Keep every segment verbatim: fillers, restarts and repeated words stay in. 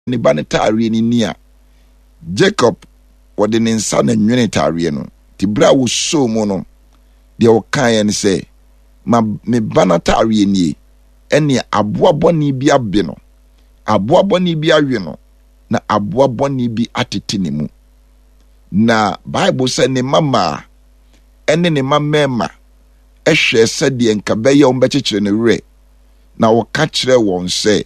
ne ba ne taare ni nia Jacob wode ne nsa na nwene taare no ti bra wo so mu no de o kan ne se ma me ba na taare ni ene aboa boni bi abe no aboa boni bi awe no na aboa boni bi atete ne mu na Bible say ne mama ene ne mama ehwe se de nka beye o mbekekere ne wure na wo ka kire won se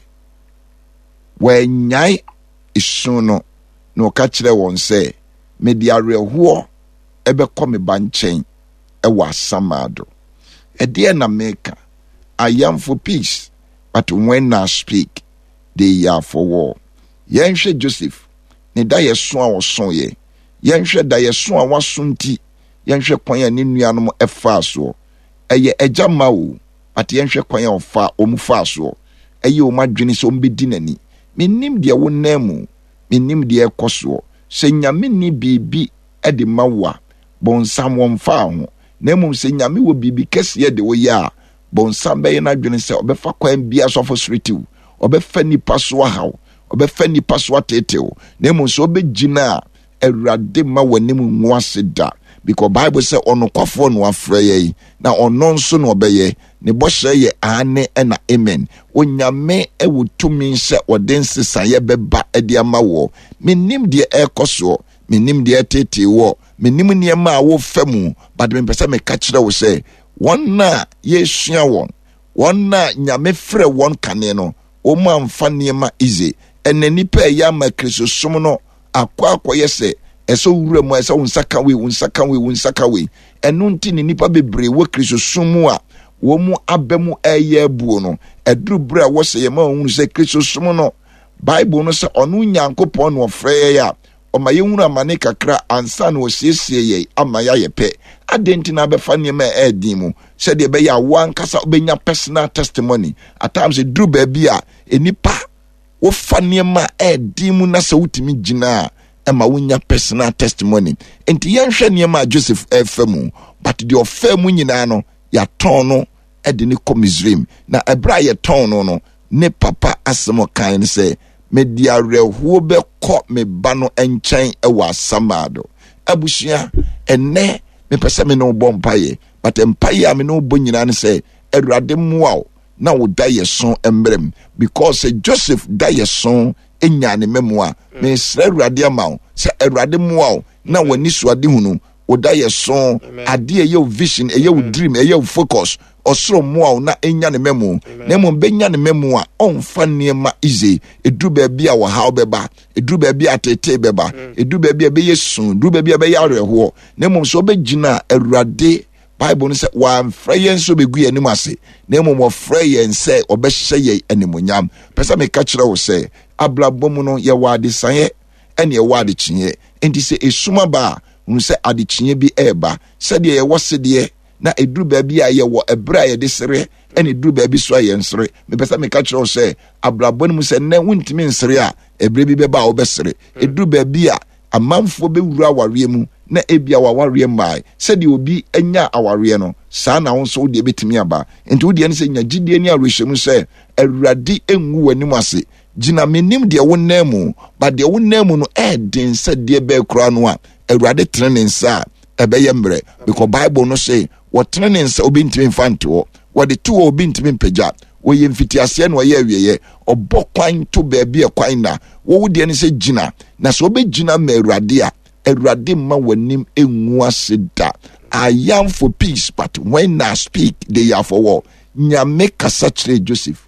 wanyai isu no na wo ka kire won se me di areho ebe come ba nchen e wa samado e de na meka I am for peace, but when I speak, they are for war. Yenhwe Joseph, ne da ye so a wo so ye. Yenhwe da ye so a wa sunti. Yenhwe kwan ya ne nuanom efa so. Eye eja ma wo, but yenhwe kwan ya ofa omufa so. Eye o madwene so mbedi nani. Menim de wo namu, menim de ekoso. Se nyame ni bibi e de mawa, bonsam wo mfa ho. Nemu se nyame wo bibi kese de wo ya. Bonsam be na dwene se obefa kwan bia so for sritiu obefa nipa so haw obefa nipa so atetew na emu so obegina Awurade ma wanim nwo aseda because Bible say ono kwafo no afreye na ono nso no obeye ne bohye ye ane na amen onyame ewutumi se oden sesaye beba ede amawo menim de ekoso menim de atetewo menim ne ma wo famu but me pese me ka kire wo say Wana yesua won wana nyame frɛ won kane no o ma mfa niema ize ene nipa ya ma Kristo som no akwa akwa yese eso wura mu eso unsaka we unsaka we unsaka we enu nti ni nipa bebre wo Kristo som mu a wo mu abemu eye abuo no eduru bra wo se ye ma hunu se Kristo som no Bible no se onu Nyankopɔn no frɛ ya o ma yehunu amane kakra ansa na osiesie ye ama ya yepe adenti na befa niema edi mu said de be ya wan kasa obenya personal testimony at times it drew baby a enipa wo fa niema edi mu na se wutimi gina e ma wonya personal testimony enti yenhwe niema Joseph efemu but the ofemu nyina no ya ton no e de ni komisrim na ebra ye ton no no ne papa asemo kan ne se me dia rehuo be ko me ba no enchen e wa samado abusua ene me pese me no bompaye but empaye me no bo nyina ne se Awurade mmoa na wo da ye so embrem because Joseph da ye so enya ne memoa me sre Awurade ama se Awurade mmoa na wani suade hunu wo da ye so ade ye vision ye dream ye focus osoro mmoa na enya ne memo na mo benya ne memo a onfa niema ize eduru ba bia wo ha obeba eduru ba bia tete beba eduru ba bia be yesu eduru ba bia be yareho na mo so begina Awurade Bible no say wa mfrayen so begu ye anim ase na mo mo frayen say obehye ye animonyam pesa me ka kire wo say ablabom no ye wa de sanye ene ye wa de chinye enti say esuma ba unu say ade chinye bi eba say de ye wo se de na eduru ba bia ye wo ebra ye de sere ene eduru ba bi so ye nsere me pesa me ka kire wo say ablabom mu say na wuntimi nsere a ebre bi beba obesere eduru ba bia amanfo be wura aware mu na ebia waware mai said de obi anya aware no saa na won so de betimi aba enti wode ne se nya gidie ni arehwemu se Awurade enwu wani mu ase gina menim de wo namu ba de wo namu no e den se de be kura no a Awurade trene nsa ebe ye mbre because Bible no say what trene nsa obi ntimi mfante wo wode to obi ntimi mpagya wo ye mfiti ase na wo ye awieye obọ kwan to ba bia kwan na wo wode ne se gina na so obe gina ma Awurade a Awurade ma wanim enwu aseda I am for peace but when I speak they are for war nyame kasa kire Joseph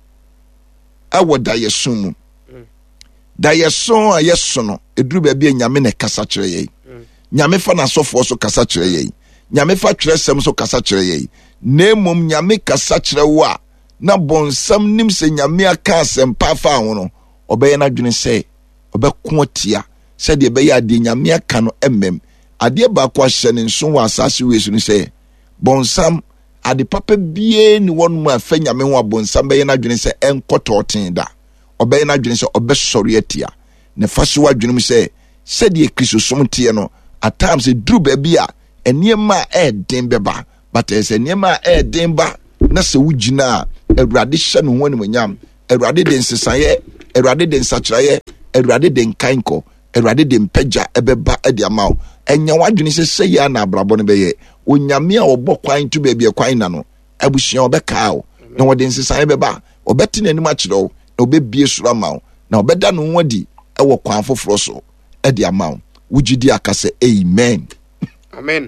awo da yesun da yesun ayesun no eduru ba bia nyame ne kasa kire ye nyame fa na sofo so kasa kire ye nyame fa kire sem so kasa kire ye nemom nyame kasa kire wo a na bonsam nim se nyame aka asempa fa ho no obeye na dwene se obeko tia se de be ya de nyame aka no emem ade ba kwa hye ne nso wa asase we su ni se bonsam ade papa bie ni won mu afa nyame ho bonsam be na dwene se enkoto ten da obeye na dwene se obesori atia ne faso wa dwene mu se se de Kristo som tie no at times e dru ba bia eniema e den beba but e se eniema e den ba na se wugina Awurade hye no ho animonyam Awurade de nsesaye Awurade de nsakyerɛeɛ, Awurade de nkanko, Awurade de mpagya ɛbɛba ɛde ama wo. Ɛnya wadwene sɛ sɛ yɛ na abrabɔ no bɛyɛ. Onyame a ɔbɔ kwan to baabi kwan na no, abusua ɔbɛkaa wo. Na wɔde nsesan bɛba, ɔbɛte n'anim akyerɛ wo, na ɔbɛbie soro ama wo. Na ɔbɛda no ho adi ɛwɔ kwan foforɔ so ɛde ama wo. Wogidi aka sɛ amen. Amen.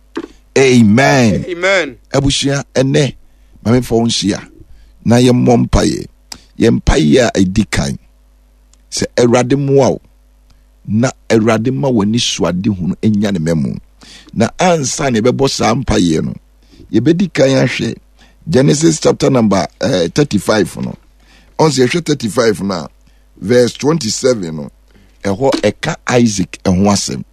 Amen. Amen. Abusua ene mame fa wonsia na ye mompaye. Ye mpaye a edi kan. Se Awurade moa wo. Na Awurade ma wani suade hunu enya ne memu. Na ansa ne bebo sa mpaye no. Ye bedi kan ahwe Genesis chapter number uh, thirty-five no. On se thirty-five na verse twenty-seven no. Eho eka Isaac eho asem.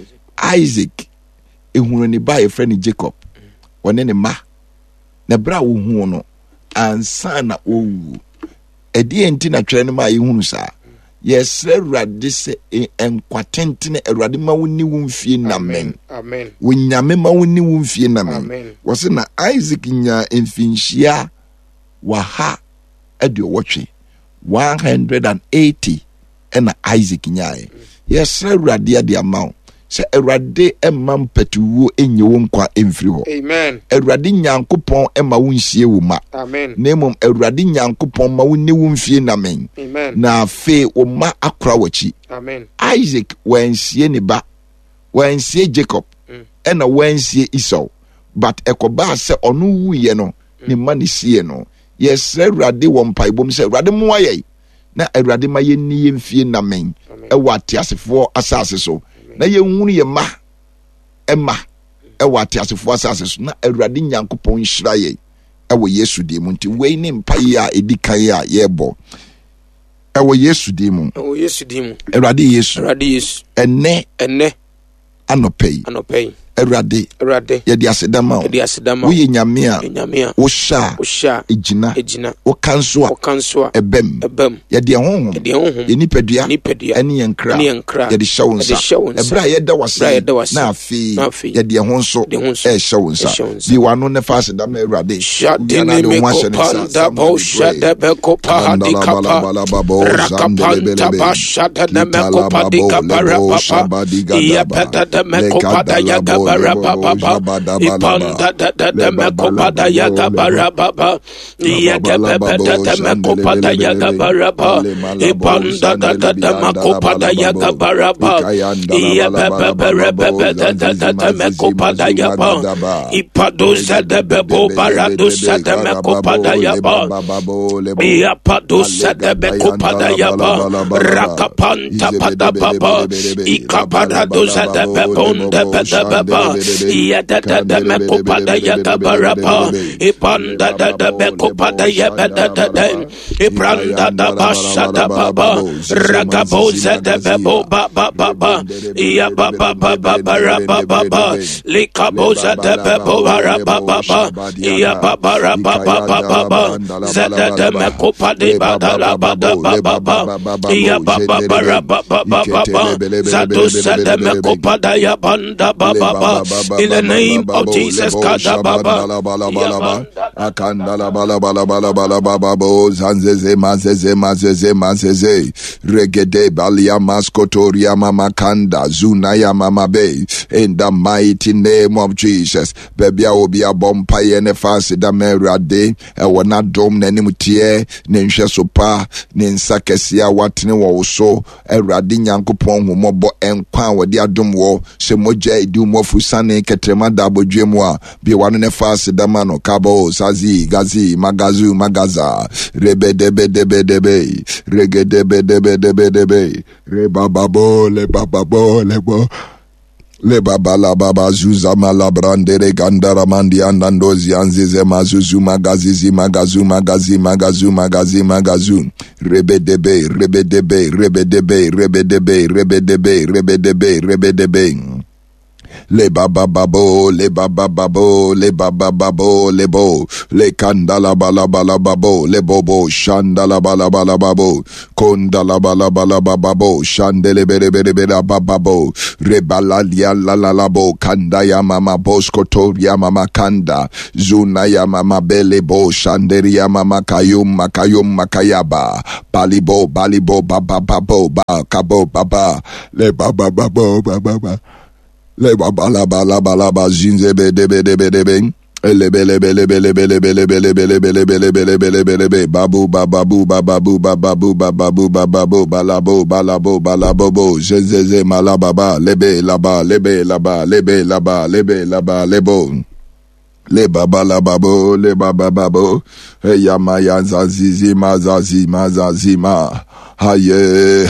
Isaac ehunu ne ba ye friend Jacob. Wone ne ma. Na bra wo hu no ansa na owu. Edi enti na twere ne ma ye hunu sa. Yesre Awurade se enkwatentene Awurade ma woni wo mfie na men. Amen. Wo nyame ma woni wo mfie na men. Wose na Isaac nya emfinhia wa ha edio wotwe one hundred eighty ena Isaac nyae. Yesre Awurade ade amaw. Se Awurade emma mpatuwo enye wo nkwa emfiri ho. Amen. Awurade Nyankopon emma wo nsie wo ma. Amen. Nemom Awurade Nyankopon ma wo ne wo mfie na men. Amen. Na fe wo ma akra wachi. Amen. Isaac wansie ne ba. Wansie Jacob. Mm. Ena wansie Esau. But ekoba se onu wuye no mm. ne ma ne sie no. Yes Awurade wo mpaibom se Awurade mo aye. Na Awurade ma ye ni ye mfie na men. E wa tiasefo asase so. Na ye nwunu ye ma ema e wate asefo asase so na Awurade Nyankopon nhyira ye e wo Yesu di mu nti wei ne mpaye a edi kan a ye bo e wo Yesu di mu e wo Yesu di mu Awurade Yesu Awurade Yesu ene ene anopei anopei Awurade Awurade ye di asedama ye di asedama wo ye nyame a nyame a wo sha wo sha ejina ejina wo kanso a wo kanso a ebem ebem ye di honhom ye di honhom ye nipadua nipadua ene ye nkra ene ye nkra ye di shawunsa ebra ye da wase na afi ye di honso e shawunsa bi wano ne fa asedama Awurade shadene me kopanda bo shada be kopahadi kapa rakapanta ba shada me kopadi kapara papa ya peta me kopada ya gabara papa ipanda da da da me kopada ya gabara papa ya gabara da me kopada ya gabara papa ipanda da da da me kopada ya gabara papa ya baba baba da da da me kopada ya papa ipado da bebo barado da me kopada ya papa ya pado da me kopada ya papa rakapanta pada papa ikabara da bebo da baba ya da da me kopada ya gabarapa ipanda da da me kopada ya da da da ipranda da basha da baba ragaboza da bebo baba baba ya baba baba baba baba likaboza da bebo baba baba ya baba baba baba zada da me kopada badala baba baba ya baba baba baba zado zada me kopada ya banda baba in the name of Jesus kada baba akandala bala bala bala bala baba bo zanzeze mazeze mazeze mazeze regede balia maskotoria mama kanda zunaya mama be in the mighty name of Jesus baby obi abompa ye ne fase da Awurade e wona dom na nimutie ne nhwe so pa ne nsakesia watene wo so Awurade Nyankopon humobo enkwa wode adom wo se moja idi mo fusane ketrema da bodwemu a bi wano ne fase da mano kabo sazi gazi magazu magaza rebe debe debe debe rege debe debe debe debe re bababo le bababo le bo le baba la baba zuza malabrandere gandara mandi andandozi anzize mazuzu magazizi magazu magazi magazu magazi magazu rebedebe rebedebe rebedebe rebedebe rebedebe rebedebe rebedebe le baba babo, le baba babo, le baba babo, le bo, le kandala bala bala babo, le bobo, shandala bala bala babo, kondala bala bala babo, shandele bere bere bere bababo, rebalalia la la la bo, kanda ya mama boskoto ya mama kanda, zuna ya mama bele bo, shanderi ya mama kayum makayum makayaba, balibo balibo baba babo ba kabo baba, le baba babo baba baba. Le baba la ba la ba la ba zinze be de be de be de be ele be le be le be le be le be le be le be le be le be le be le be le be le be babu babu babu babu babu babu balabo balabo balabo bo zeze malababa lebe laba lebe laba lebe laba lebe laba lebo le baba la babo le baba babo yama yanzazizi mazazi mazazi ma haye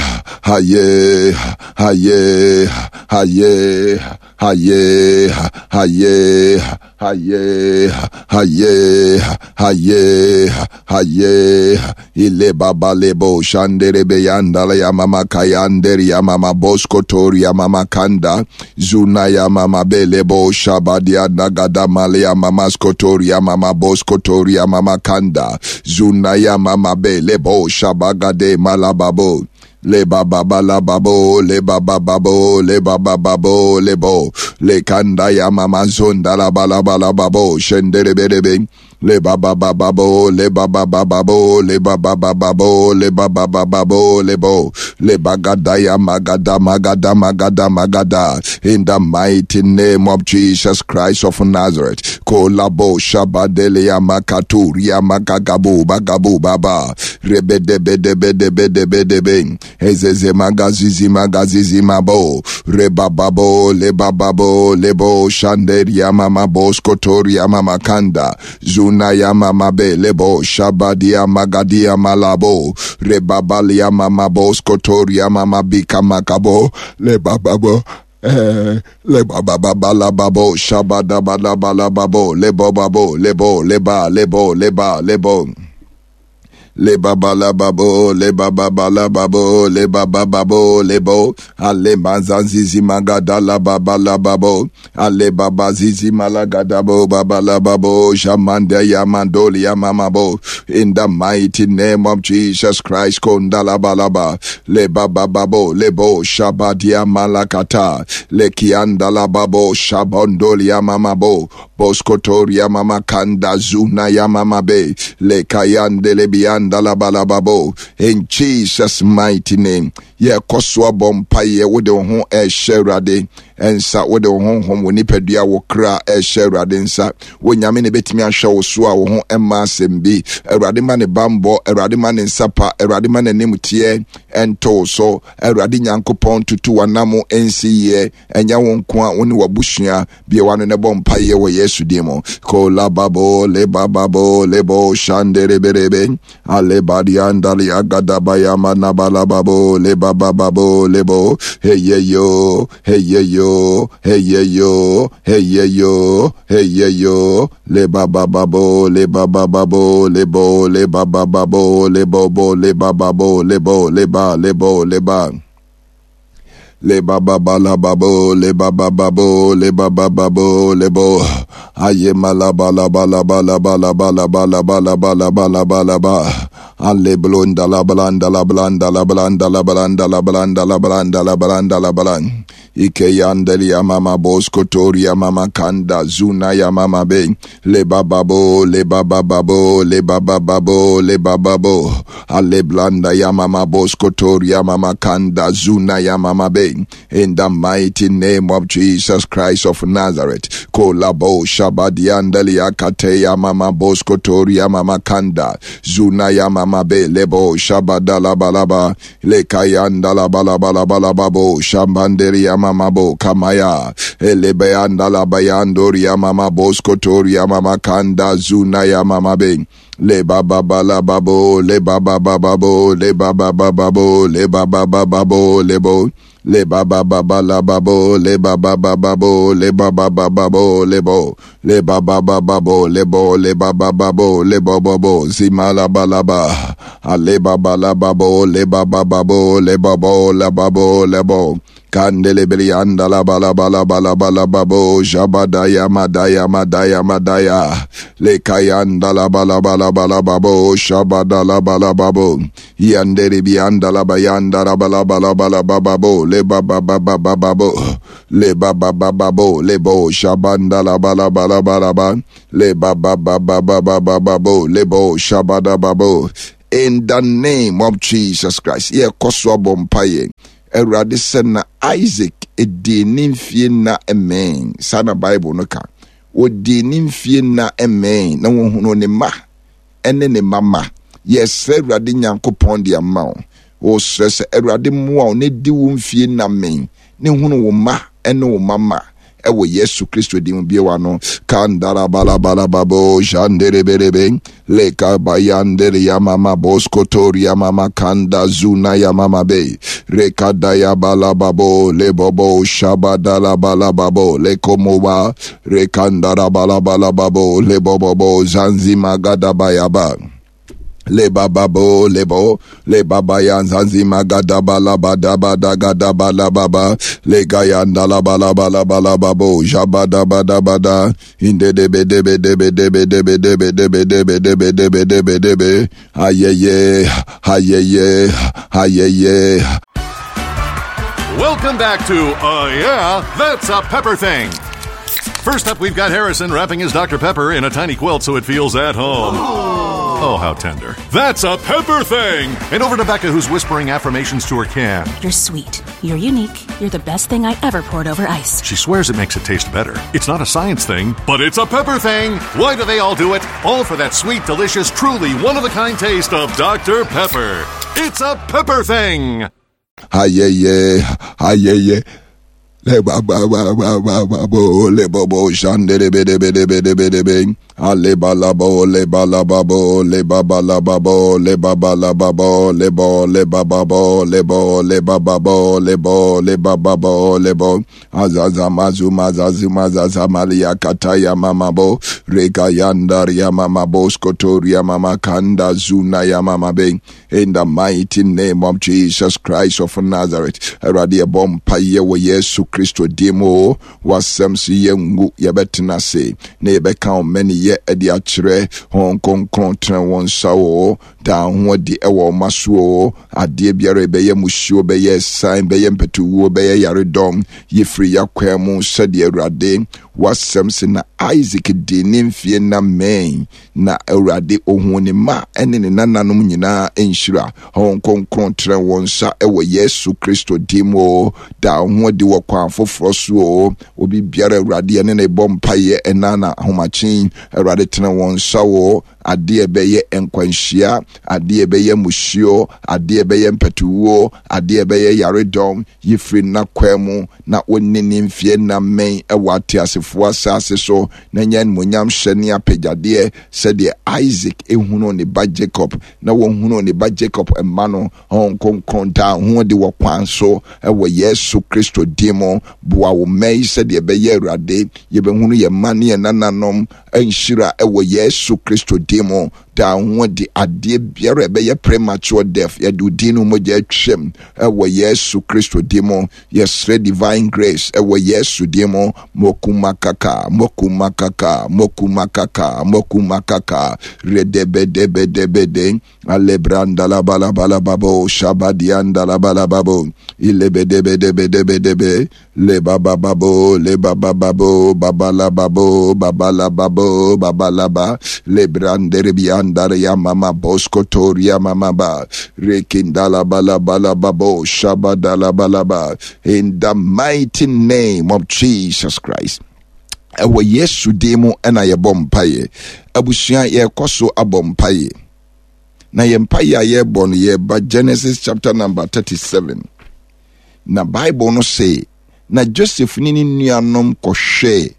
haye haye haye haye haye haye haye haye haye ile baba lebo shandere beyandala ya mama kayandere ya mama boskotori ya mama kanda zuna ya mama belebo shabadia nagada male ya mama skotori ya mama boskotori ya mama kanda zuna ya mama belebo shabagade malababo le baba bala babo le baba babo le baba babo le bo le kanda ya mama zonda la bala bala babo shendere berebe le baba babo le baba babo le baba babo le baba babo le bo le bagada ya magada magada magada magada in the mighty name of Jesus Christ of Nazareth kolabo shabadele ya makaturi ya makagabu bagabu baba rebede bede bede bede bede bede ezeze magazizi magazizi mabo rebababo le bababo lebo shanderi ya mama boskotori ya mama kanda zuna ya mama be lebo shabadi ya magadi ya malabo rebabali ya mama boskotori ya mama bika makabo le bababo Eh, le baba baba la babo shabada bala bala babo lebo babo lebo leba lebo leba lebo le baba la babo le baba bala babo le baba babo lebo ale manzanzizi magada la baba la babo ale baba zizi malagada bo baba la babo shamanda ya mandoli ya mama bo in the mighty name of Jesus Christ kondala balaba le baba babo lebo shabadia malakata le kianda la babo shabondoli ya mama bo boskotori ya mama kanda zuna ya mama be le kayande le bianda la balababo in Jesus mighty name ye koswa bompa ye wo de ho e hyerade ensa wo de ho hom woni padua wo kra e hyerade nsa wo nyame ne betimi ahwe wo so a wo ho emma asembi erade ma ne bambo erade ma ne nsapa erade ma ne nimtie ento so erade nyankopon tutu wanamo ensi ye enya wo nko a woni wabusua bie wano ne bompa ye wo Yesu dimo ko la babo le bababo le bo shandere berebe ale badiandali agadabaya manabala babo le baba babo lebo hey yo hey yo hey yo hey yo hey yo le baba babo le baba babo lebo le baba babo le bobo le baba babo lebo leba lebo leba le baba bala babo le baba babo le baba babo lebo aye malaba la bala bala bala bala bala bala bala bala bala ba alle blonda la blanda la blanda la blanda la blanda la blanda la blanda la blanda la blanda ike yandeli ya mama boskotori ya mama kanda zuna ya mama be le baba bo le baba babo le baba babo le baba bo alle blanda ya mama boskotori ya mama kanda zuna ya mama be in the mighty name of Jesus Christ of Nazareth kolabo shabadi yandeli ya kate ya mama boskotori ya mama kanda zuna ya mama be lebo shabada la balaba le kayanda la balaba la balaba bo shambanderi ya mama bo kamaya elebe anda la bayandori ya mama boskotori ya mama kanda zuna ya mama be le baba bala babo le baba babo le baba babo le baba babo le bo le baba baba la babo le baba babo le baba babo le bo le baba babo le bo le baba babo le bobo bo zimala balaba ale baba la babo le baba babo le babo la babo le bo Kandele belianda la bala bala bala bala babo Jabadaya madaya madaya madaya Lekayanda la bala bala bala babo Shabada la bala babo Yandere bianda la bayanda la bala bala bala babo Le baba baba babo Le baba baba bo Le bo Shabanda la bala bala bala ba Le baba baba baba babo Le bo Shabada babo. In the name of Jesus Christ. Ye koswa bompaye. Erade sena Isaac edi nimfie na amen. Sana Bible no ka. Odi nimfie na amen. Na wo hunu ne ma ene ne mama. Yes, Erade Nyankopon di ama o. O stress Erade moa o ne di wo mfie na amen. Ne hunu wo ma ene wo mama. Ewo Yesu Kristo di mbiwa no kandara bala bala babo jandere berebe leka bayandere ya mama boskotori ya mama kanda zuna ya mama be rekada ya bala babo le bobo shabadala bala babo le komoba rekandara bala bala babo le bobo zanzima gada bayaba Le bababo lebo le baba yanzanzi magada bala bada bada gada bala baba le gayanda la bala bala bala babo jabada bada bada inde debe debe debe debe debe debe debe debe debe debe debe debe ayeye ayeye ayeye. Welcome back to uh yeah that's a Pepper Thing. First up, we've got Harrison wrapping his Doctor Pepper in a tiny quilt so it feels at home. Oh, how tender. That's a Pepper Thing! And over to Becca, who's whispering affirmations to her can. You're sweet. You're unique. You're the best thing I ever poured over ice. She swears it makes it taste better. It's not a science thing, but it's a Pepper Thing! Why do they all do it? All for that sweet, delicious, truly one-of-a-kind taste of Doctor Pepper. It's a Pepper Thing! Hi-yeah-yeah. Hi-yeah-yeah. Le ba ba ba ba ba ba bo le bo bo shande de be de be de be de be de be ale ba la bo le ba la ba bo le ba ba la ba bo le ba ba la ba bo le bo le ba ba bo le bo le ba ba bo le bo le ba ba bo le bo azaza mazu mazazi mazaza malia kataya mama bo rega yandar ya mama bo skotoria mama kanda zuna ya mama be. In the mighty name of Jesus Christ of Nazareth, Eradia bompa ye wo Yesu Kristo demo wasem si yengu yebetina se na yebeka many ye edi akire hon konkron tren won sawo da ho di ewo masuo ade biare beye musuo beye sign beye mpetuwo beye yaredom yefri yakwemu sede Erade wasem se na Isaac di nimfie na men na Erade ohun ne ma ene ne nananom nyina enhyira hon konkron tren won sa ewo Yesu Kristo demo da ho di wakwa foforo so obi biara Erade ene ne bompaye enana ahomachin Erade tena won sawo ade ebeye enkwanhia ade ebeye musuo ade ebeye mpetuwo ade ebeye yaredom yefri na kwemu na onini mfie na men ewate asefo asase so na nyan monyam hyene apegyade sede Isaac ehunu ne ba Jacob na wonhunu ne ba Jacob emano hon konkonta ho de wokwan so ewo Yesu Kristo demo boa wo mei sede ebeye Erade yebehunu ye mane ye nananom enhyira ewo Yesu Kristo demo da ho di ade biara ebeye premature death ya du dinu moja twem ewo Yesu Kristo demo yes divine grace ewo Yesu demo mokumakaka mokumakaka mokumakaka mokumakaka redebedebedebede alebranda la bala bala babo shabadianda la bala babo ilebedebedebedebe le baba babo le baba babo babala babo babala babo babala ba le brandere biandare ya mama boskotoria mama ba rekindala bala bala babo shabadala bala ba. In the mighty name of Jesus Christ. Ewo Yesu demo ena ye bompaye abusua ye koso abompaye na ye mpaye ye bon ye ba Genesis chapter number thirty-seven. Na Bible no say na Joseph nini nuanom kohwe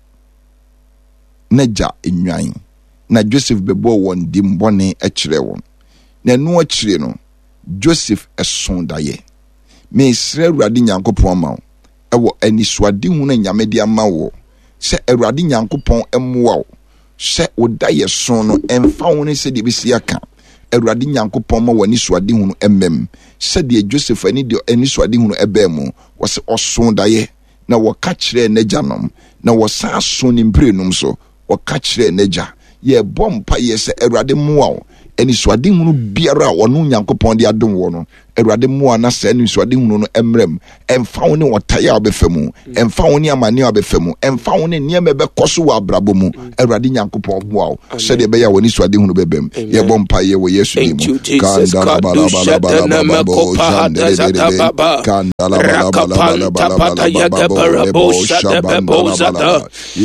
naja enwan na Joseph bebo won dimbone akire won na no akire no Joseph eson daye me Israel Awurade Nyankopon ma ewo aniswade hu na nyamede ama wo se Awurade Nyankopon emmoa wo se odaye son no emfa wo ne se de besi aka Awurade Nyankopon ma wani swade hu no emmem said the Joseph any the any swadi no ebemu was oso daye na waka kire n'agyanom na wasa so ni mprenum so waka kire n'agya ye bompa ye se Awurade moa any swadi hunu biara ono Nyankopɔn de adom wo no Awurade moa na se any swadi hunu no emrem emfa wo ne wotaya obefemu emfa wo ne amane obefemu emfa wo ne niam be koso wa abrabo mu Awurade Nyankopɔn moa se de be ya woni swadi hunu bebem ye bompa ye wo Yesu ni mu kandala bala bala bala babo kandala bala bala bala ya gabarabo shadebebo zata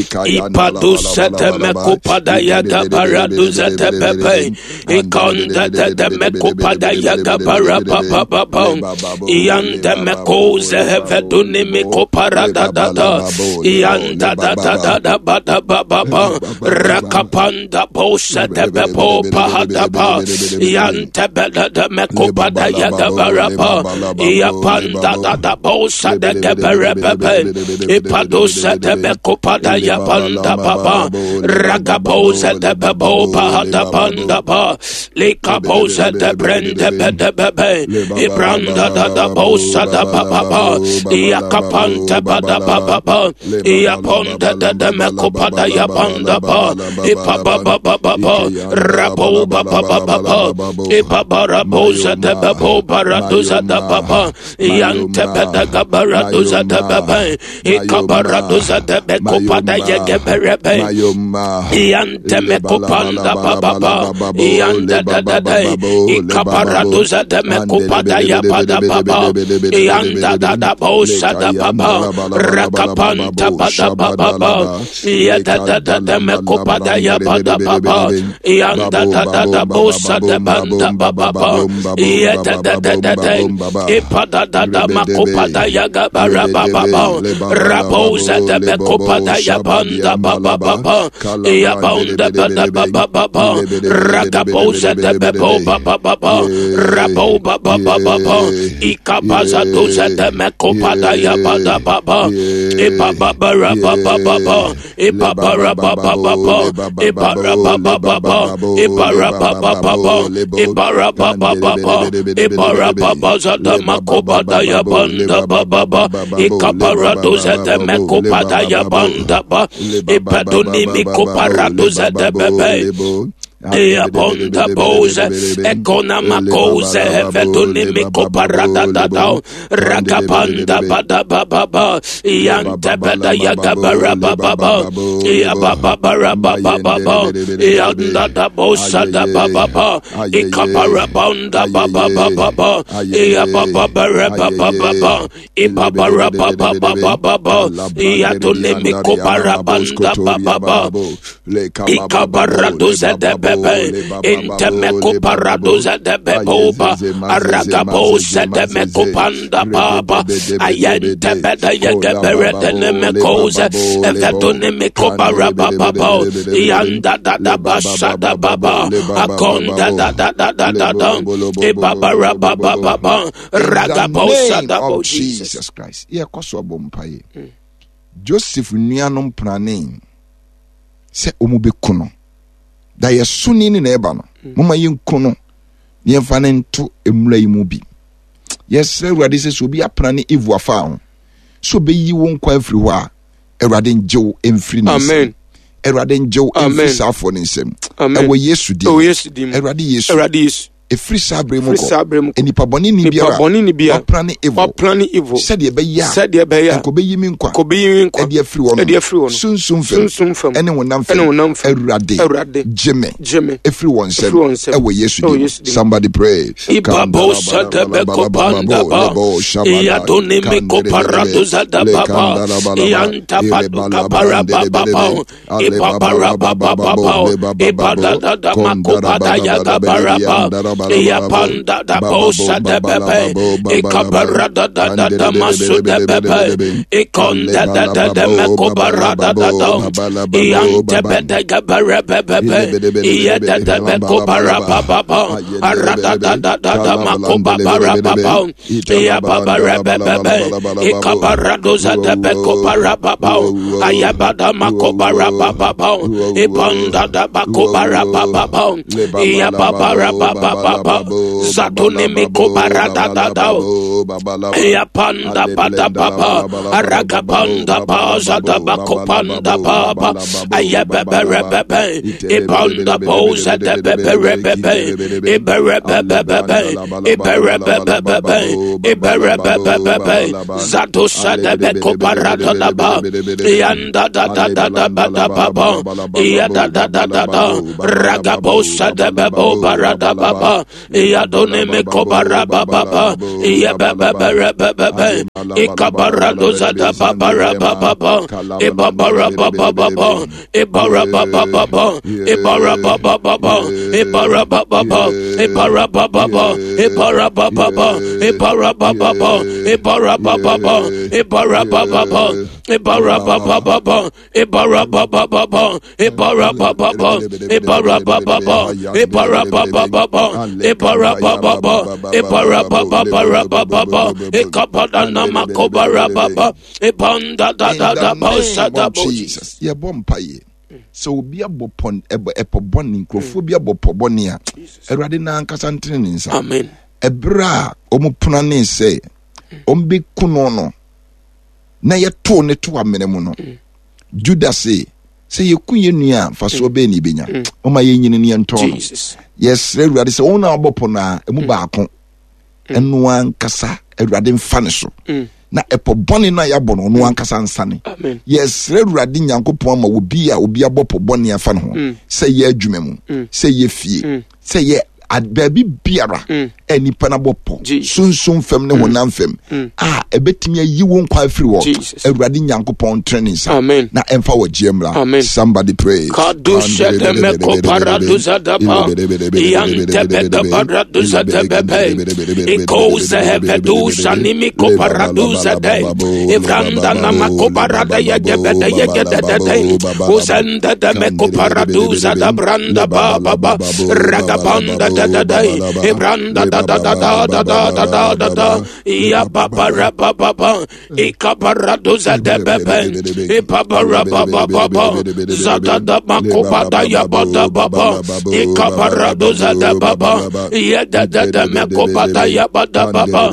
ipadu sete mekopada ya gabarado zete pepe ikonda de mekopada ya gabaraba baba yanda mekoze heveduni mekoparada dada yanda dada dada bada baba rakapanda bosa de bepo pahada ba yanda bada de mekopada ya gabaraba yapanda dada bosa de gabaraba ipadosa de mekopada ya panda baba ragabosa de bebo pahada panda ba likabosa de brende bede bebe ibranda da da bosa da baba yakapanta bada baba yaponda da da mekopada yapanda ba ipaba baba baba rabo baba baba ipaba bosa da babo baradoza da baba yante beda gabaradoza da baba ikabaradoza da mekopada yegeberebe yante mekopanda baba yanda da da da ikabaradoza da mekopada ya pada baba yanda da da bosa da baba rakapanta pada baba yada da da da mekopada ya pada baba yanda da da da bosa da banda baba yada da da da da ipada da da mekopada ya gabara baba rabosa da mekopada ya banda baba baba ya banda da baba baba ragabosa da bebo baba baba rabo baba baba ikabaza doza de mekopada ya bada baba ibaba bara baba baba ibaba baba baba ibara baba baba ibara baba baba ibara baba baba ibara baba za de mekopada ya banda baba ikabara doza de mekopada ya banda ba ibadoni mikopara doza de bebe e aponda boze ekona makoze veduni mikoparada da rakapanda bada baba yanta bada yagabara baba ya baba bara baba baba yanda da bosa da baba ikapara banda baba baba ya baba bara baba baba ibabara baba baba ya tuni mikopara banda baba ikabara doze de intemeko paradoza de beboba aragabosa de mekopanda baba ayente beda yegebere de nemekoza evetone mekobara baba yanda da da basa da baba akonda da da da da da da ebabara baba baba ragabosa da bo Jesus Christ ye koso bompaye Joseph nuanom pranin se omubekuno da ye suni ni na eba no mama yenku no ye mfa ne nto emura yi mu bi yes Awurade se so bi apra ne evu afa ho so be yi won kwa afiri ho a Awurade njew emfiri ne amen Awurade njew emfiri safo ne nsem ewo Yesu di Awurade Yesu Awurade Yesu efiri sabre mu ko enipa boni ni bia opra ne evil opra ne evil said ye be ya said ye be ya ko be yimi nkwa ko be yimi nkwa e de afiri wo e de afiri wo sunsun fem ene wonam fem Awurade Awurade jeme jeme efiri won sem e wo Yesu di somebody pray ibabo shada be ko panda ba ya doni me ko parado zada baba yanta padu ka para baba ibabara baba baba ibada da mako pada ya ga bara ya panda da bosa de bebe e kabarada da da da masu de bebe e konda da da da meko barada da da yan de bede gabara bebe ya da da meko baraba baba arada da da da da mako babara baba ya babara bebe e kabarado za de meko baraba baba ayabada mako baraba baba e panda da mako baraba baba ya babara baba baba zatone meko barada da ya panda bada baba araga panda baza da bako panda baba aya bebe bebe e panda boza da bebe bebe e bebe bebe e bebe bebe e bebe bebe zato sada beko barada da ba yanda da da da da da baba ya da da da da da raga bosa da bebo barada baba ya done meko baraba baba ya bebe bebe bebe e kabarado zada baba baba e baba baba baba e bara baba baba e bara baba baba e bara baba e bara baba e bara baba e bara baba e bara baba e bara baba e bara baba e bara baba e bara baba e bara baba e bara baba e bara baba e bara baba baba e kapada na makobara baba e panda da da da bosa da Jesus ye bompaye so obi abopon epo boni nkrofo bi abopo boni a Awurade na ankasa ntene ne nsa amen ebra omupuna ne se ombe kuno no na ye to ne to amene mu no Judas say say ye kunye nua fa so be ni benya o ma ye nyine ne nton no yes Awurade say ona abopo na emu baako enu ankasa Awurade mfa ne so na epo boni na ya bono no ankasa nsane yes Awurade Nyankopɔn ma obi a obi abopo boni afa ne ho say ye adwuma mu say ye fie say ye baby biara enipa na bopo sunsun fam ne honam fam ah ebetimi ayi won kwa afiri wo Awurade Nyankopɔn training sa na emfa wo giemra somebody pray kadu shede me ko paraduza da ba yante beda paraduza da bebe ikoze hevedu sanimi ko paraduza de evranda na mako parada ya gebeda ya gededa de uzenda de me ko paraduza da branda ba baba ragabanda da da da ebranda da da da da da da da da da ya baba raba baba e kabarado za de bebe e baba raba baba za da da makoba da ya baba baba e kabarado za de baba ya da da da makoba da ya baba baba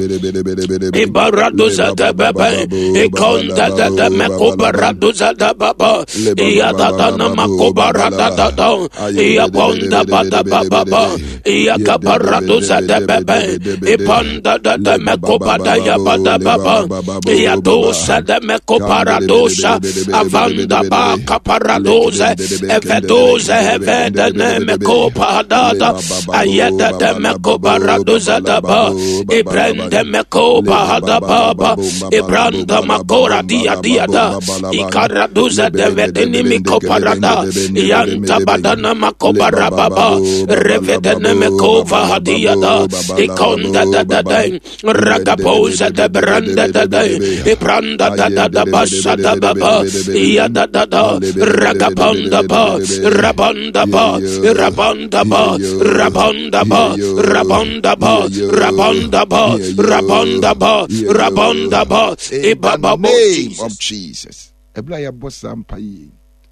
e barado za de bebe e konda da da makoba rado za de baba ya da da na makoba da da da ya bonda baba baba ya kabarado za de bebe e panda da da mekoba da ya bada baba ya dosa de mekoparadosha avanda ba kaparadoze evedoze eveda ne mekopa da da ayeda de mekoparadoza da ba e brande mekopa da baba e branda makora dia dia da ikaradoza de vedeni mekoparada yanta badana makobara baba revedene mekova hadia da ikonda da da da ragapoza da branda da da ipranda da da da basa da baba ya da da da ragapanda ba rabanda ba rabanda ba rabanda ba rabanda ba rabanda ba rabanda ba rabanda ba e baba name of Jesus ebla ya bossa mpaye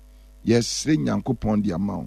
yes Nyankopɔn di amount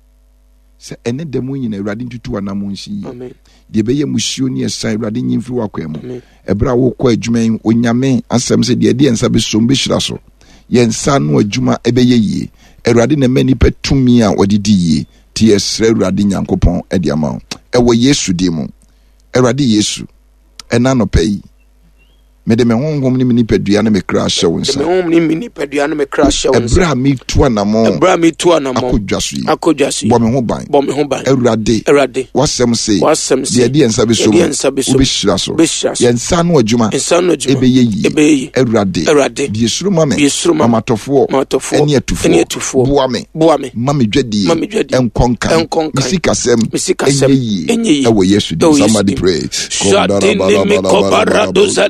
se ene demu nyina Awurade ntutu anam nsi amen de beye musuo ne esan Awurade nyimfiri wakwa mu ebra wo kɔ adwuma onyame asɛm se de de ensa be som be hyira so yensa no adwuma ebeye yie Awurade na mani petumi a odidi yie ti esra Awurade Nyankopɔn edi ama ewo Yesu di mu Awurade Yesu ena no pɛyi mede me honhom ni mini padua na me kra hye wonsa me honhom ni mini padua na me kra hye wonsa ebra mi tu anamo ebra mi tu anamo akodwaso yi akodwaso bo me ho ban bo me ho ban Awurade Awurade wasɛm se wasɛm se de de ensa be so obi hyira so yensa no adwuma ensa no adwuma ebeye yi ebeye Awurade Awurade de esuru ma me esuru ma matofo eni atufo eni atufo boa me boa me ma me dwadie ma me dwadie enkonka misikasem misikasem enye yi ewo Yesu di somebody pray shadini mi kobara doza de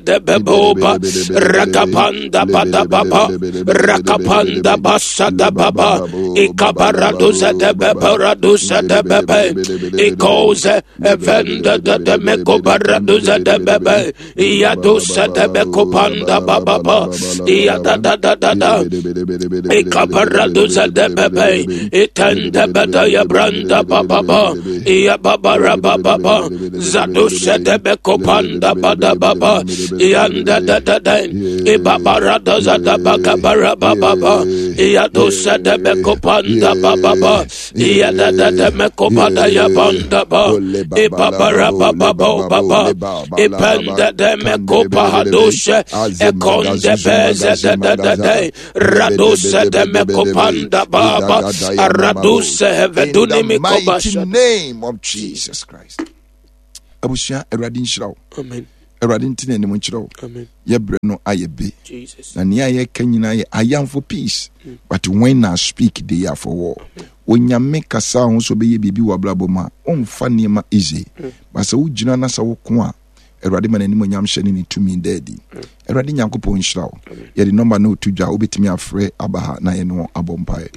boba rakapanda bada baba rakapanda basada baba ikabaraduza de bebaraduza de bebe ikoze evenda de mekobaraduza de bebe iaduza de mekopanda baba iada da da da da ikabaraduza de bebe itenda bada ya branda baba ia baba baba zaduza de mekopanda bada baba ianda da da da ibabaradaza da bakabara baba iaduza de mekopanda baba iada da da mekopada ya banda ba ibabara baba baba ipenda de mekopa hadusha ekonde beze de de de de radusha de mekopanda baba radusha heveduni mikobasha. In the name of Jesus Christ. Abusia eradin shiraw. Amen. Eradin tine ne munchiraw. Amen. Yebre no ayebe. Jesus. Na nia ye kanyina ye ayam for peace. But when I speak they are for war. Onyame kasa ho so beye bibi wa blaboma onfa niema easy. Basa wo gina na sa wo ko a Erade man anim onyam hyene ne tumi daddy. Erade nyankopon nhyiraw. Ye the number no to dwa obetimi afre abaha na ye no abompae.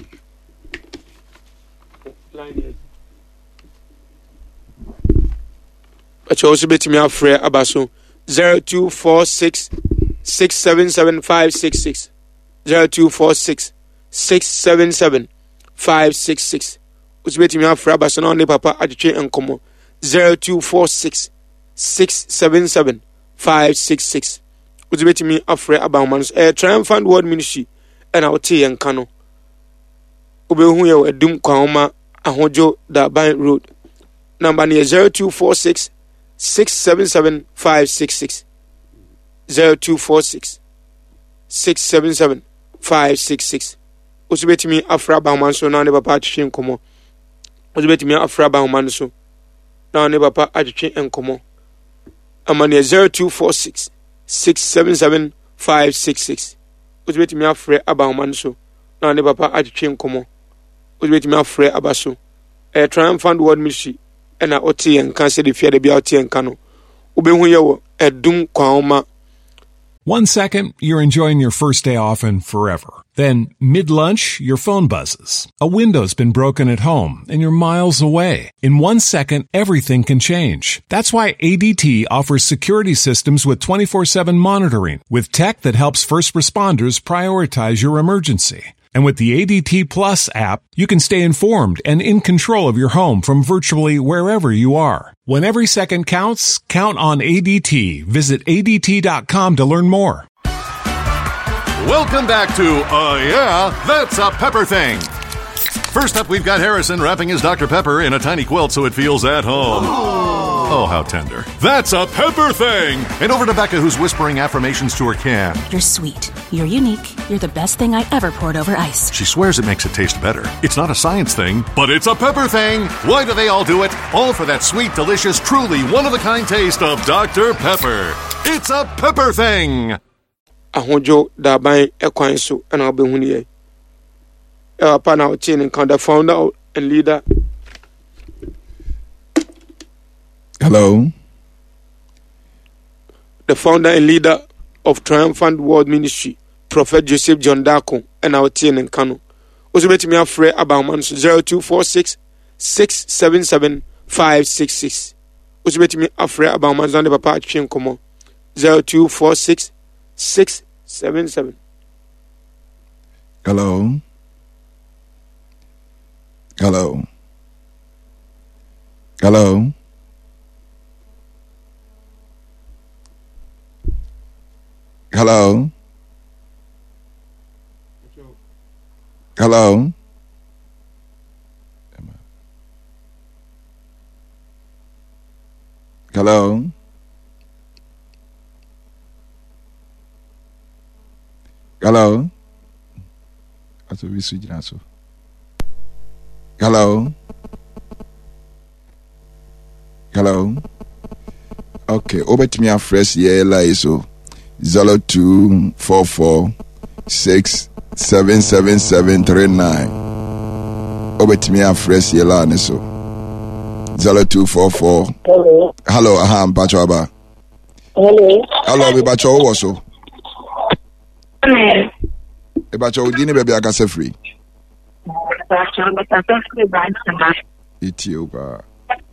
But you also betimi afre abaso zero two four six six seven seven five six six zero two four six six seven seven five six six. Usbeti mi afra baso na ne papa adetwe enkomo zero two four six six seven seven five six six. Usbeti mi afra abamans eh Triumphant Word Ministry and our tea and kano. Obehu ye edum kwahoma ahojo da ban road. Number near zero two four six six seven seven five six six zero two four six six seven seven five six six. Usibetimi afra bahumanso na ne papa atwetwe enkomo. Usibetimi afra bahumanso na ne papa atwetwe enkomo. Amane zero two four six six seven seven five six six. Usibetimi afra bahumanso na ne papa atwetwe enkomo. Usibetimi afra abaso. A Triumphant Word Ministry and a oti and cancer the fear de biauti and cano. Ubehu yewo edum kwaoma. One second, you're enjoying your first day off and forever. Then, mid-lunch, your phone buzzes. A window's been broken at home, and you're miles away. In one second, everything can change. That's why A D T offers security systems with twenty-four seven monitoring, with tech that helps first responders prioritize your emergency. And with the A D T Plus app, you can stay informed and in control of your home from virtually wherever you are. When every second counts, count on A D T. Visit A D T dot com to learn more. Welcome back to Uh Yeah, That's a Pepper Thing. First up, we've got Harrison wrapping his Doctor Pepper in a tiny quilt so it feels at home. Oh, how tender. That's a Pepper Thing! And over to Becca, who's whispering affirmations to her can. You're sweet. You're unique. You're the best thing I ever poured over ice. She swears it makes it taste better. It's not a science thing, but it's a Pepper Thing! Why do they all do it? All for that sweet, delicious, truly one-of-a-kind taste of Doctor Pepper. It's a Pepper Thing! Ahojo da ban ekwan so na obehuni ye. E pa na otie ne kan the founder and leader. Hello. The founder and leader of Triumphant World Ministry, Prophet Joseph John Dako, and our team in Kano. Also, bet me afraid about man zero two four six six seven seven five six six. Also, bet me afraid about man Zande Papa Chin Komo zero two four six six seven seven. Hello. Hello. Hello. Hello. Hello. Hello. Hello. Aso we switch na so. Hello. Hello. Okay, over to me a fresh yeah like so. Zero two four four six seven seven seven three nine. Over to me a fresh yeah like so. Zero two four four. Hello. Hello, aha, Mpachwaba. Hello. Hello, we bacho also. E bacho dini baby akase free. Bacho akase free branch na. Ethiopia.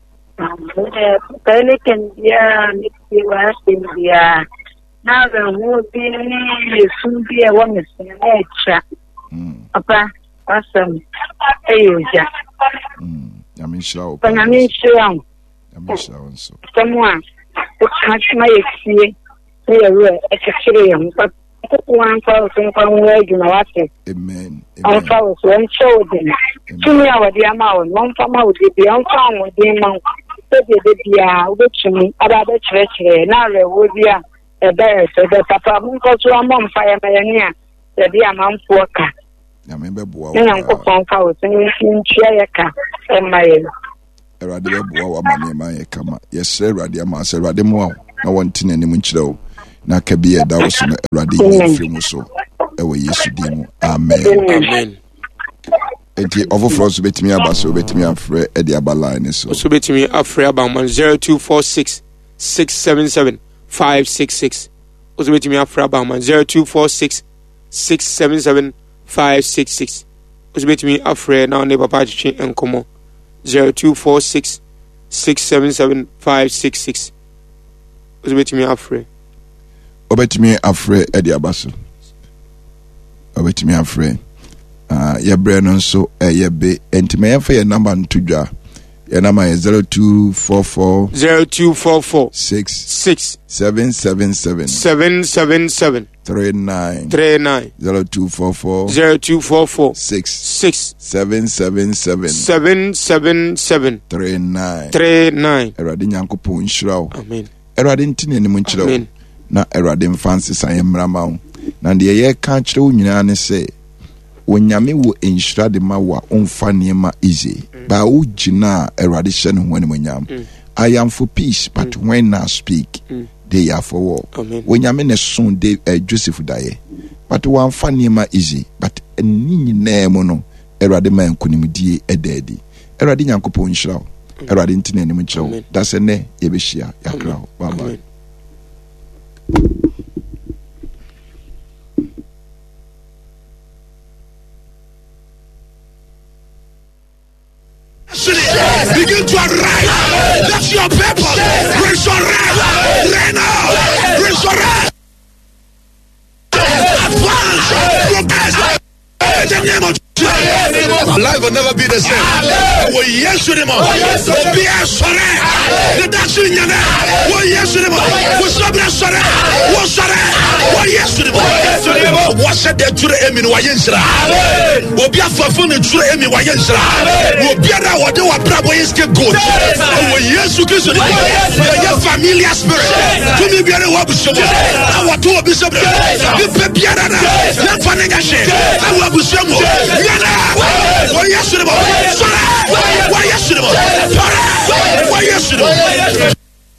Pele kendia nikiwa kendia. Na ngo bini sumbia wa mesecha. Mm. Apa awesome. Eyoja. Mm. Yamisha o. Yamisha. Yamisha onso. Someone. Ukachima yeksie. Eyo ekechire yam. One thousand from where you know what? Amen. One thousand one children. Two me our dear mouth, one from out the beyond town with the monk. So the dear, which me about the church here. Now there would be a bear, so the papa won't go to a mom fire millionaire. The dear mount worker. I remember, and Uncle Fonka and in Chiaka and my. Radia Boa, my name, come. Yes, sir, Radia Master Radimo. No one tin any winchow. Na kabia da wo so na Awurade yefiri mu so ewe Yesu din mu amen amen enti overflow so betimi aba so betimi afre e de aba line so so betimi afre aba man zero two four six six seven seven five six six so betimi afre aba man zero two four six six seven seven five six six so betimi afre na ne papa chichi enkomo zero two four six six seven seven five six six so betimi afre obetimi afre edi abaso obetimi afre ah uh, ye bre no nso eye be entime ye fa ye number ntudwa ye number is zero two four four zero two four four six six seven seven seven seven seven seven three nine three nine zero two four four zero two four four six six seven seven seven seven seven seven three nine three nine Erade Nyankopon nhyirawo amen Erade ntine ne mu nhyirawo amen na Erade mfanse san mrama wo na de ye ka kire wo nyina ne se wonyame wo enhyira de ma wa onfa niema easy mm. ba wo gina Erade hye ne ho ne monyam mm. I am for peace but mm. when I speak mm. they are for war wonyame ne son de uh, Joseph daye but one fa niema easy but ni nyina mu no Erade ma nkonimdie edadi Erade Nyankopon nhyira Erade ntine ne mu nhyira da se ne ye be hia yakra bye bye. Begin to arise. Let your people resurrect. Reign resurrect. Advance. Progress. In the name of Jesus. Life will never be the same. Oh yes, you know. Oh be a sorry. The dancing yana. Oh yes, you know. What's up, sorry? What's sorry? Oh yes, you know. What's that to the Emin Wayensra? Oh be a fafun to the Emin Wayensra. Oh be a what do a bravo is good. Oh yes, you can say your familiar spirit. To me be a wabu sobo. I want to be sobo. The Pepiana. Not Fanagashi. I want to sobo. Why yes, you know? Why yes, you know? Why yes, you know?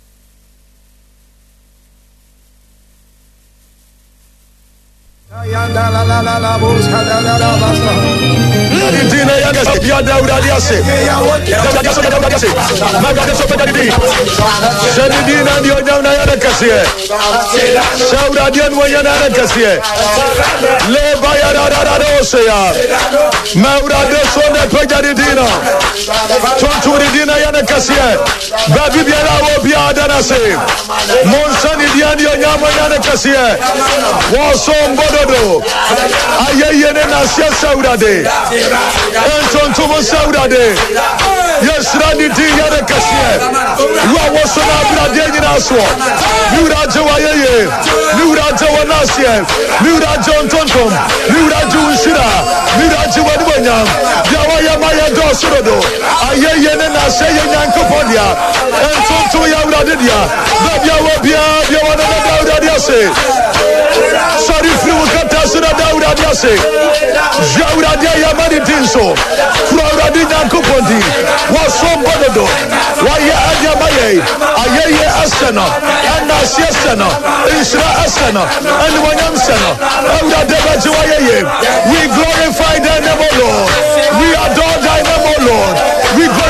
Dina yaga ya Dauda diase. Dauda diase. Maga so peda di. Sani dina dio jauna ya kasie. Sauda dio moya na kasie. Le baya da da da osea. Maura de so ne peda di dina. Tontu di dina ya kasie. Babi biara wo bia da na se. Monsani dia dio nyama ya kasie. Wo so mbododo. Ayeye ne na sia Sauda de. Anton Thomas Saudade. Yes, Randy D. Yadakasia. Wa wasona brade nyina so. Nura Jawaye. Nura Jawanasia. Nura John Tonton. Nura Jushira. Nura Jawadwanya. Yawaya Maya Dosrodo. Ayeye ne na seye nyankopodia. Anton to Yawradia. Babia wabia yawana Dauda se. Sorry flu katasura Dauda se. Jawradia Yamani Tinso. Kuradi Nyankopondi. Wasombodo. Waya Adamaye. Ayeye Asana. Anna Siesana. Isra Asana. And Wanyam Sana. Dauda Debajuaye. We glorify thy name, O Lord. We adore thy name, O Lord. We glorify